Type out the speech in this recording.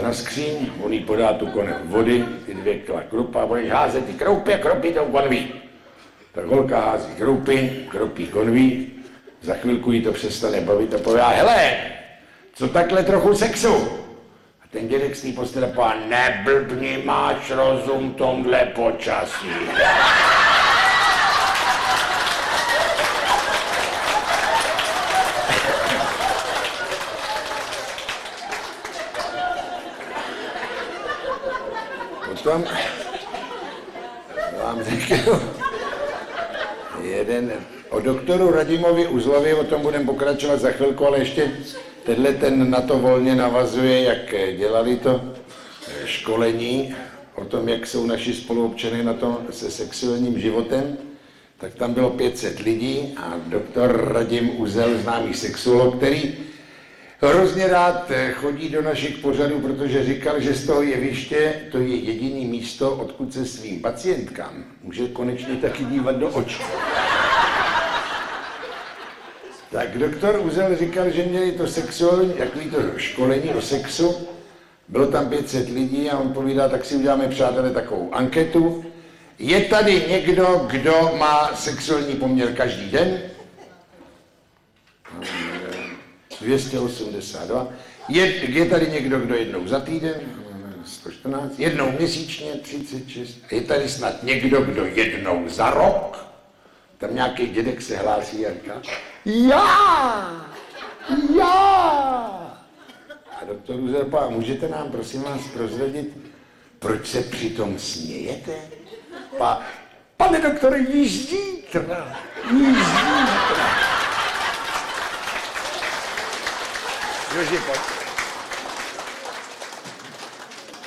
na skříň, on jí podá tu konev vody, ty 2 kila krupa, budeš házet ty kroupy a kropí tou konví. Tak holka hází kroupy, kropí konví, za chvilku jí to přestane bavit a povídá, hele, co takhle trochu sexu? A ten dědek z té postele povídá, neblbni, máš rozum tomhle počasí. Potom vám řeknu jeden o doktoru Radimovi Uzlovi, o tom budeme pokračovat za chvilku, ale ještě ten na to volně navazuje, jak dělali to školení o tom, jak jsou naši spoluobčané na tom se sexuálním životem, tak tam bylo 500 lidí a doktor Radim Uzel, známý sexuolog, který hrozně rád chodí do našich pořadů, protože říkal, že z toho jeviště to je jediné místo, odkud se svým pacientkám může konečně taky dívat do očí. Tak doktor Uzel říkal, že měli to sexuální, takový to školení o sexu, bylo tam 500 lidí a on povídá, tak si uděláme, přátelé, takovou anketu. Je tady někdo, kdo má sexuální poměr každý den? 282. Je tady někdo, kdo jednou za týden? 114. Jednou měsíčně? 36. Je tady snad někdo, kdo jednou za rok? Tam nějaký dědek se hlásí a říká, já! A doktor Uzerpa, můžete nám prosím vás prozradit, proč se přitom smějete? Pane doktore, již zítra. Joži, pojď.